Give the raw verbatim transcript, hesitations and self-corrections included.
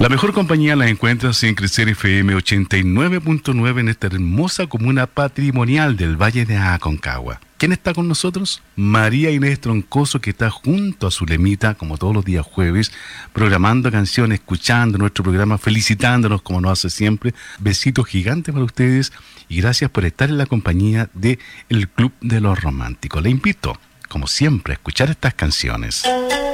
La mejor compañía la encuentras en Crecer F M ochenta y nueve punto nueve en esta hermosa comuna patrimonial del Valle de Aconcagua. ¿Quién está con nosotros? María Inés Troncoso, que está junto a su lemita, como todos los días jueves, programando canciones, escuchando nuestro programa, felicitándonos como nos hace siempre. Besitos gigantes para ustedes y gracias por estar en la compañía de El Club de los Románticos. Le invito, como siempre, a escuchar estas canciones.